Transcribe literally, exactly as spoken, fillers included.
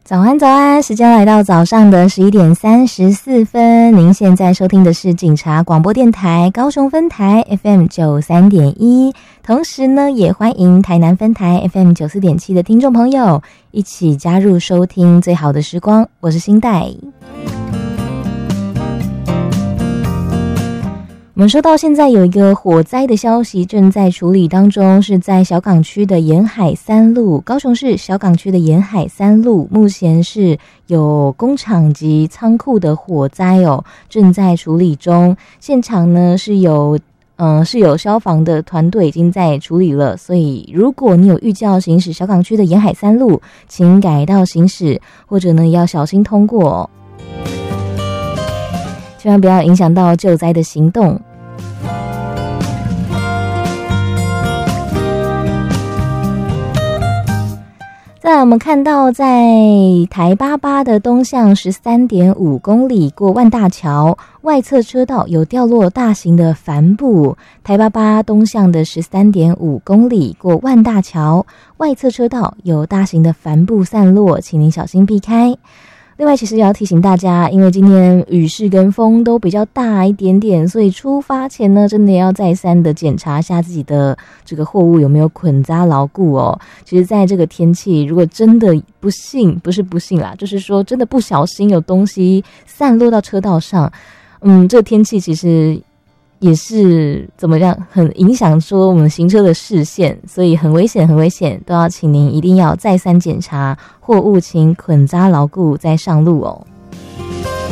早安早安，时间来到早上的十一点三十四分，您现在收听的是警察广播电台高雄分台 F M 九三点一，同时呢也欢迎台南分台 F M 九四点七的听众朋友一起加入收听最好的时光，我是新代。我们说到现在有一个火灾的消息正在处理当中，是在小港区的沿海三路，高雄市小港区的沿海三路，目前是有工厂及仓库的火灾哦，正在处理中。现场呢是有嗯、呃、是有消防的团队已经在处理了，所以如果你有预计要行驶小港区的沿海三路，请改道行驶，或者呢要小心通过哦，千万不要影响到救灾的行动。再来我们看到在台八八的东向 十三点五公里过万大桥，外侧车道有掉落大型的帆布。台八八东向的 十三点五公里过万大桥，外侧车道有大型的帆布散落，请您小心避开。另外其实也要提醒大家，因为今天雨势跟风都比较大一点点，所以出发前呢真的要再三的检查一下自己的这个货物有没有捆扎牢固哦。其实在这个天气，如果真的不幸，不是不幸啦，就是说真的不小心有东西散落到车道上，嗯，这个天气其实也是怎么样，很影响说我们行车的视线，所以很危险很危险，都要请您一定要再三检查，货物请捆扎牢固再上路哦。